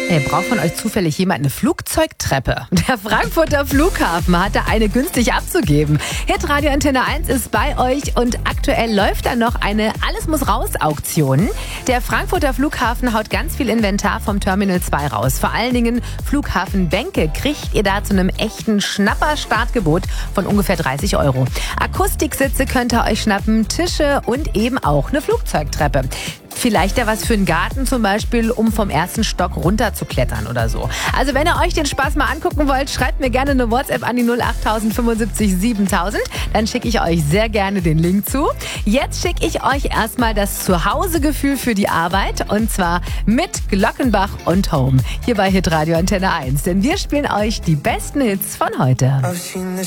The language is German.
Hey, braucht von euch zufällig jemand eine Flugzeugtreppe? Der Frankfurter Flughafen hatte eine günstig abzugeben. Hitradio Antenne 1 ist bei euch und aktuell läuft da noch eine Alles-muss-raus-Auktion. Der Frankfurter Flughafen haut ganz viel Inventar vom Terminal 2 raus. Vor allen Dingen Flughafenbänke kriegt ihr da zu einem echten Schnapper-Startgebot von ungefähr 30 €. Akustiksitze könnt ihr euch schnappen, Tische und eben auch eine Flugzeugtreppe. Vielleicht ja was für einen Garten zum Beispiel, um vom ersten Stock runter zu klettern oder so. Also wenn ihr euch den Spaß mal angucken wollt, schreibt mir gerne eine WhatsApp an die 08000 75 7000. Dann schicke ich euch sehr gerne den Link zu. Jetzt schicke ich euch erstmal das Zuhausegefühl für die Arbeit und zwar mit Glockenbach und Home. Hier bei Hitradio Antenne 1. Denn wir spielen euch die besten Hits von heute. I've seen the